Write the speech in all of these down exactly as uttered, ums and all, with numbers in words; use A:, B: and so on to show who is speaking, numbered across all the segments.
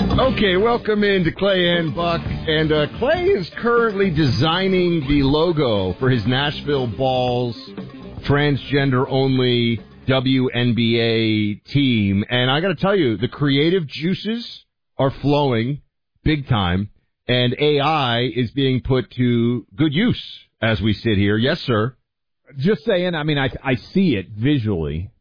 A: Okay, welcome into Clay and Buck. And uh, Clay is currently designing the logo for his Nashville Balls transgender-only W N B A team. And I got to tell you, the creative juices are flowing big time, and A I is being put to good use as we sit here. Yes, sir.
B: Just saying, I mean, I I see it visually.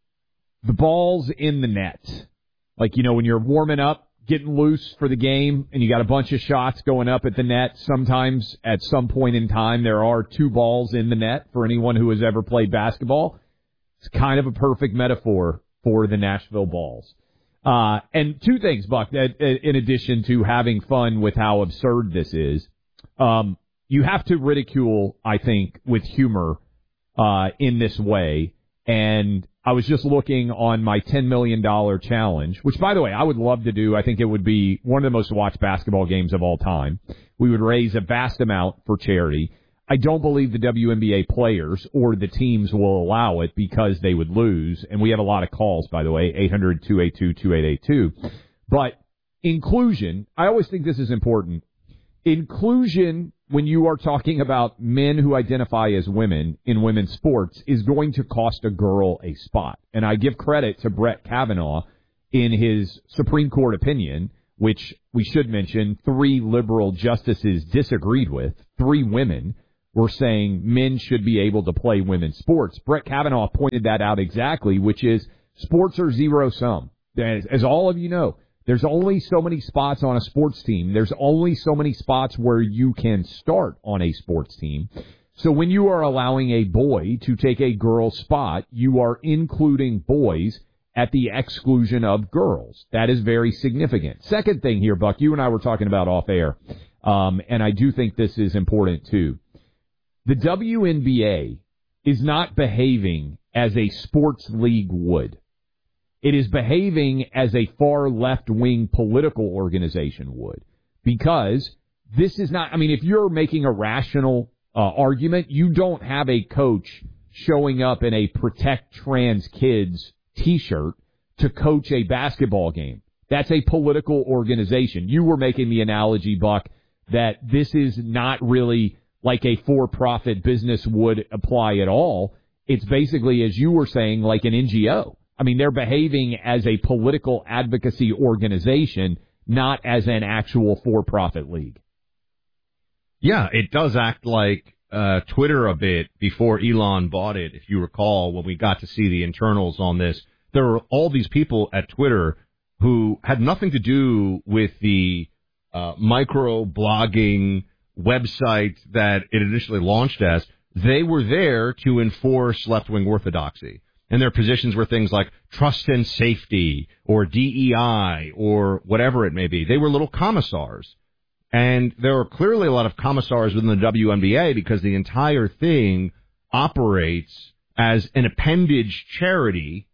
B: The ball's in the net. Like, you know, when you're warming up, getting loose for the game, and you got a bunch of shots going up at the net, sometimes at some point in time there are two balls in the net for anyone who has ever played basketball. It's kind of a perfect metaphor for the Nashville Balls. Uh, and two things, Buck, that, in addition to having fun with how absurd this is, um, you have to ridicule, I think, with humor uh, in this way. And I was just looking on my ten million dollars challenge, which, by the way, I would love to do. I think it would be one of the most watched basketball games of all time. We would raise a vast amount for charity. I don't believe the W N B A players or the teams will allow it because they would lose. And we have a lot of calls, by the way, eight hundred, two eight two, two eight eight two. But inclusion, I always think this is important. Inclusion, when you are talking about men who identify as women in women's sports, is going to cost a girl a spot. And I give credit to Brett Kavanaugh in his Supreme Court opinion, which we should mention three liberal justices disagreed with. Three women were saying men should be able to play women's sports. Brett Kavanaugh pointed that out exactly, which is sports are zero-sum. As, as all of you know, there's only so many spots on a sports team. There's only so many spots where you can start on a sports team. So when you are allowing a boy to take a girl's spot, you are including boys at the exclusion of girls. That is very significant. Second thing here, Buck, you and I were talking about off air, um, and I do think this is important too. The W N B A is not behaving as a sports league would. It is behaving as a far left-wing political organization would, because this is not, I mean, if you're making a rational uh, argument, you don't have a coach showing up in a Protect Trans Kids T-shirt to coach a basketball game. That's a political organization. You were making the analogy, Buck, that this is not really like a for-profit business would apply at all. It's basically, as you were saying, like an N G O. I mean, they're behaving as a political advocacy organization, not as an actual for-profit league.
A: Yeah, it does act like uh, Twitter a bit before Elon bought it, if you recall, when we got to see the internals on this. There were all these people at Twitter who had nothing to do with the uh, micro-blogging website that it initially launched as. They were there to enforce left-wing orthodoxy. And their positions were things like trust and safety or D E I or whatever it may be. They were little commissars. And there are clearly a lot of commissars within the W N B A because the entire thing operates as an appendage charity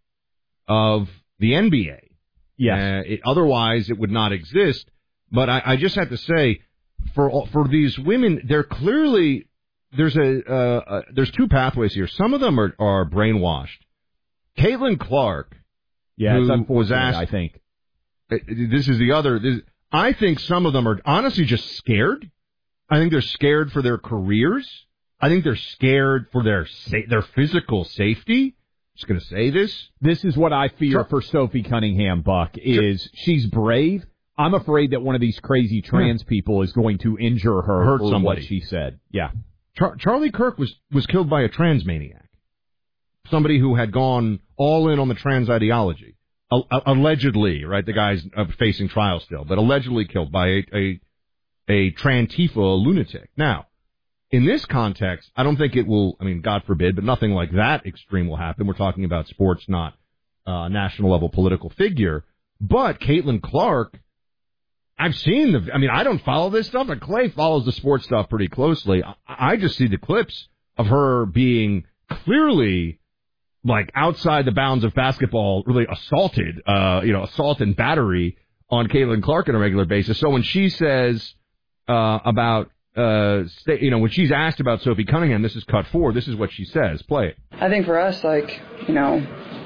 A: of the N B A.
B: Yes.
A: Uh, it, otherwise, it would not exist. But I, I just have to say, for for these women, they're clearly there's a uh, uh, there's two pathways here. Some of them are, are brainwashed. Caitlin Clark,
B: yeah,
A: who
B: it's unfortunate,
A: was asked,
B: I think.
A: This is the other. This, I think some of them are honestly just scared. I think they're scared for their careers. I think they're scared for their sa- their physical safety. I'm just going to say this.
B: This is what I fear sure. for Sophie Cunningham, Buck, is sure. she's brave. I'm afraid that one of these crazy trans yeah. people is going to injure her
A: Hurt
B: for
A: somebody.
B: what she said. Yeah.
A: Char- Charlie Kirk was, was killed by a trans maniac. Somebody who had gone all in on the trans ideology. A- allegedly, right? The guy's uh, facing trial still, but allegedly killed by a, a, a Trantifa lunatic. Now, in this context, I don't think it will, I mean, God forbid, but nothing like that extreme will happen. We're talking about sports, not uh, national level political figure. But Caitlin Clark, I've seen the, I mean, I don't follow this stuff, but Clay follows the sports stuff pretty closely. I, I just see the clips of her being clearly, like, outside the bounds of basketball, really assaulted, uh, you know, assault and battery on Caitlin Clark on a regular basis. So when she says uh, about, uh, st- you know, when she's asked about Sophie Cunningham, this is cut four, this is what she says. Play it.
C: I think for us, like, you know,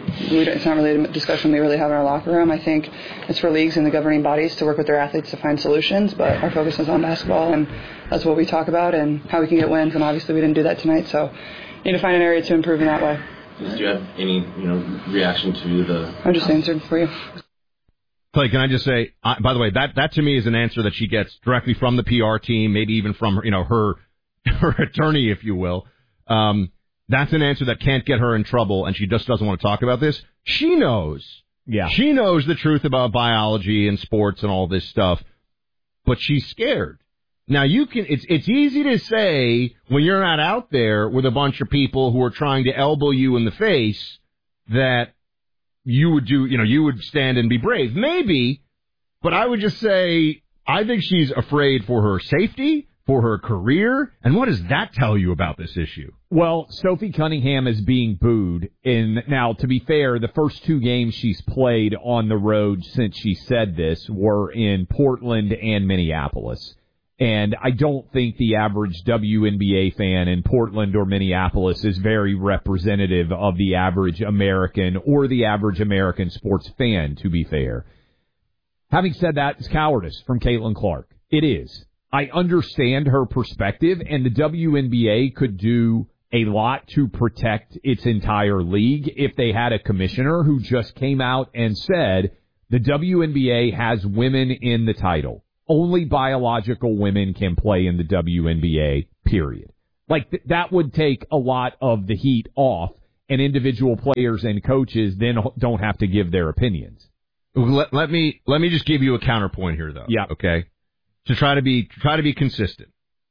C: we don't, it's not really a discussion we really have in our locker room. I think it's for leagues and the governing bodies to work with their athletes to find solutions, but our focus is on basketball, and that's what we talk about and how we can get wins, and obviously we didn't do that tonight, so need to find an area to improve in that way.
D: Do you have any, you know, reaction to the...
C: I just answered for you.
A: Clay, can I just say, uh, by the way, that, that to me is an answer that she gets directly from the P R team, maybe even from, you know, her, her attorney, if you will. Um, that's an answer that can't get her in trouble, and she just doesn't want to talk about this. She knows.
B: Yeah.
A: She knows the truth about biology and sports and all this stuff, but she's scared. Now, you can, it's, it's easy to say when you're not out there with a bunch of people who are trying to elbow you in the face that you would do, you know, you would stand and be brave. Maybe, but I would just say I think she's afraid for her safety, for her career, and what does that tell you about this issue?
B: Well, Sophie Cunningham is being booed. In now, to be fair, the first two games she's played on the road since she said this were in Portland and Minneapolis. And I don't think the average W N B A fan in Portland or Minneapolis is very representative of the average American or the average American sports fan, to be fair. Having said that, it's cowardice from Caitlin Clark. It is. I understand her perspective, and the W N B A could do a lot to protect its entire league if they had a commissioner who just came out and said the W N B A has women in the title. Only biological women can play in the W N B A, period. Like, th- that would take a lot of the heat off, and individual players and coaches then don't have to give their opinions.
A: Let, let me let me just give you a counterpoint here, though.
B: Yeah.
A: Okay? To try to be to try to be consistent.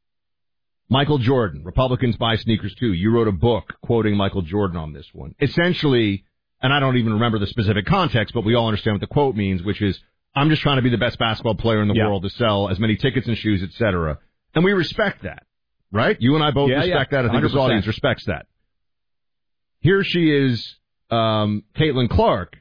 A: Michael Jordan, Republicans Buy Sneakers Too. You wrote a book quoting Michael Jordan on this one. Essentially, and I don't even remember the specific context, but we all understand what the quote means, which is, I'm just trying to be the best basketball player in the yeah. world to sell as many tickets and shoes, et cetera. And we respect that, right? You and I both
B: yeah,
A: respect
B: yeah.
A: that. I think this audience respects that. Here she is, um, Caitlin Clark.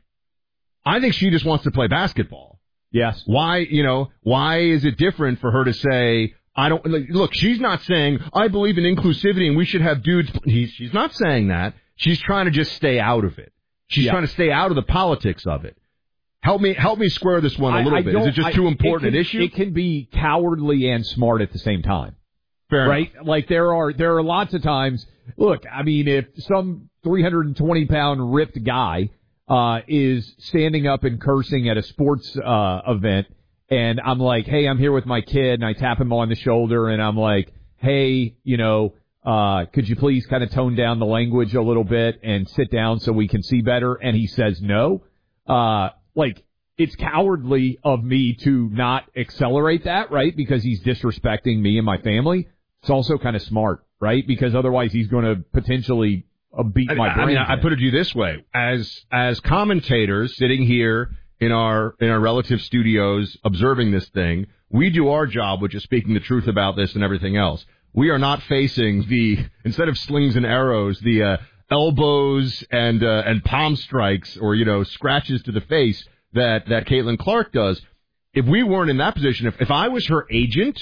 A: I think she just wants to play basketball.
B: Yes.
A: Why, you know, why is it different for her to say, I don't, look, she's not saying, I believe in inclusivity and we should have dudes. She's not saying that. She's trying to just stay out of it. She's
B: yeah.
A: trying to stay out of the politics of it. Help me, help me square this one a little
B: I, I
A: bit. Is it just
B: I,
A: too important
B: can,
A: an issue?
B: It can be cowardly and smart at the same time.
A: Fair
B: right?
A: enough.
B: Like there are there are lots of times. Look, I mean, if some three hundred twenty pound ripped guy uh, is standing up and cursing at a sports uh, event, and I'm like, hey, I'm here with my kid, and I tap him on the shoulder, and I'm like, hey, you know, uh, could you please kind of tone down the language a little bit and sit down so we can see better? And he says no. Uh, Like, it's cowardly of me to not accelerate that, right? Because he's disrespecting me and my family. It's also kind of smart, right? Because otherwise he's going to potentially uh, beat
A: I,
B: my brain.
A: I mean, I put it to you this way. As as commentators sitting here in our in our relative studios observing this thing, we do our job, which is speaking the truth about this and everything else. We are not facing the, instead of slings and arrows, the uh, elbows and uh, and palm strikes or, you know, scratches to the face that, that Caitlin Clark does. If we weren't in that position, if, if I was her agent,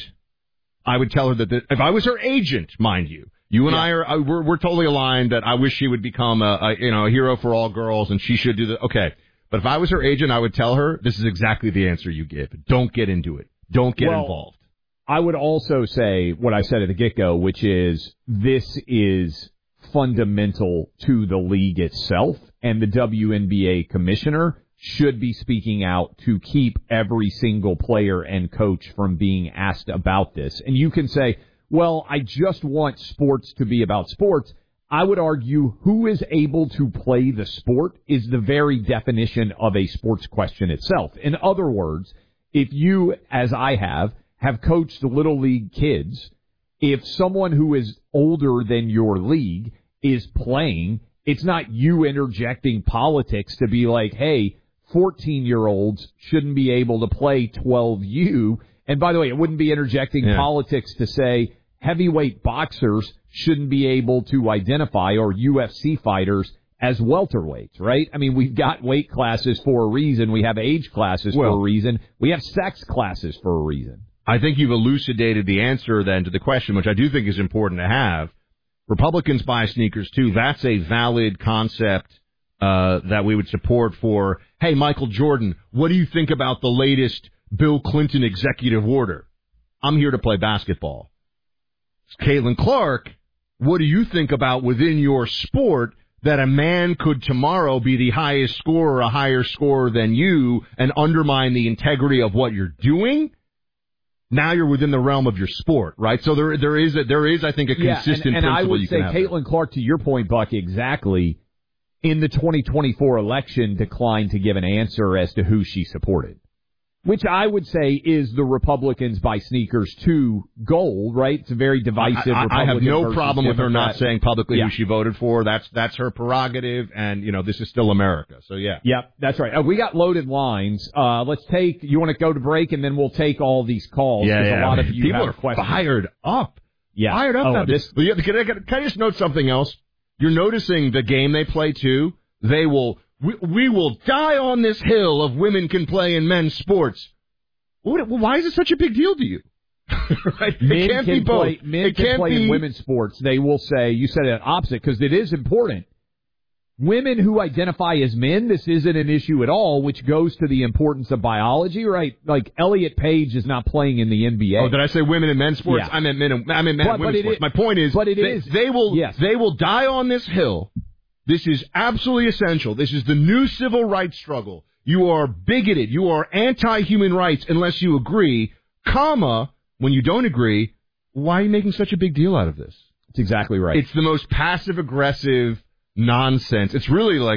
A: I would tell her that the, if I was her agent, mind you, you and yeah. I are we're, we're totally aligned that I wish she would become a, a you know a hero for all girls and she should do the okay. But if I was her agent, I would tell her this is exactly the answer you give. Don't get into it. Don't get
B: well,
A: involved.
B: I would also say what I said at the get-go, which is this is fundamental to the league itself, and the W N B A commissioner should be speaking out to keep every single player and coach from being asked about this. And you can say, well, I just want sports to be about sports. I would argue who is able to play the sport is the very definition of a sports question itself. In other words, if you, as I have, have coached Little League kids, if someone who is older than your league is playing, it's not you interjecting politics to be like, hey, fourteen-year-olds shouldn't be able to play twelve U. And by the way, it wouldn't be interjecting yeah. politics to say heavyweight boxers shouldn't be able to identify, or U F C fighters, as welterweights, right? I mean, we've got weight classes for a reason. We have age classes well, for a reason. We have sex classes for a reason.
A: I think you've elucidated the answer then to the question, which I do think is important to have. Republicans buy sneakers too. That's a valid concept uh, that we would support for, hey, Michael Jordan, what do you think about the latest Bill Clinton executive order? I'm here to play basketball. Caitlin Clark, what do you think about within your sport that a man could tomorrow be the highest scorer, a higher scorer than you, and undermine the integrity of what you're doing? Now you're within the realm of your sport, right? So there, there is, a, there is, I think, a consistent
B: yeah, and, and
A: principle
B: I would
A: you
B: say
A: can have
B: Caitlin Clark, to your point, Buck, exactly, in the twenty twenty-four election, declined to give an answer as to who she supported. Which I would say is the Republicans by sneakers two goal, right? It's a very divisive.
A: I, I, I have no problem with her not saying publicly
B: yeah.
A: who she voted for. That's that's her prerogative, and you know this is still America. So yeah.
B: Yep, that's right. Uh, we got loaded lines. Uh, let's take. You want to go to break, and then we'll take all these calls.
A: Yeah, yeah.
B: A lot of you
A: people
B: have
A: are
B: questions.
A: fired up.
B: Yeah,
A: fired up.
B: Oh,
A: about this. This. Can I, can I just note something else? You're noticing the game they play too. They will. We, we will die on this hill of women can play in men's sports. Why is it such a big deal to you? Right?
B: Men
A: it can't
B: can
A: be both.
B: play, men
A: it
B: can
A: can't
B: play
A: be...
B: in women's sports. They will say, you said it opposite, because it is important. Women who identify as men, this isn't an issue at all, which goes to the importance of biology, right? Like, Elliot Page is not playing in the N B A.
A: Oh, did I say women in men's sports?
B: Yeah.
A: I meant men and, I meant men
B: but,
A: and women's sports.
B: Is,
A: My point is,
B: but it
A: they,
B: is.
A: they will
B: yes.
A: they will die on this hill. This is absolutely essential. This is the new civil rights struggle. You are bigoted. You are anti-human rights unless you agree, comma, when you don't agree, why are you making such a big deal out of this?
B: That's exactly right.
A: It's the most passive-aggressive nonsense. It's really like